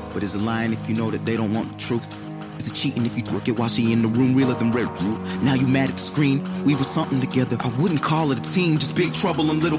But is it lying if you know that they don't want the truth? Is it cheating if you work it while she in the room realer than red root? Now you mad at the screen? We were something together. I wouldn't call it a team, just big trouble and little